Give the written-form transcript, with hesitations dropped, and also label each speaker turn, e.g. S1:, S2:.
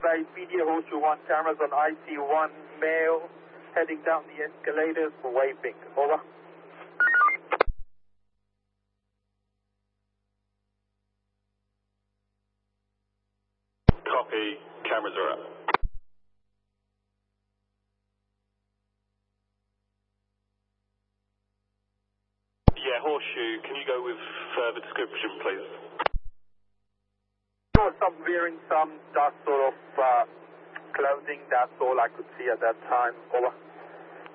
S1: Bay, PDA Horseshoe 1, cameras on IC1, male, heading down the escalators for waving. Over.
S2: Copy, cameras are up. Yeah, Horseshoe, can you go with further description, please?
S1: Some wearing some that sort of clothing, that's all I could see at that time. Over.